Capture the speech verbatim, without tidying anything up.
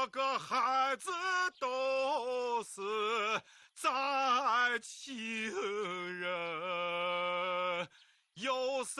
个孩子都是在情人，有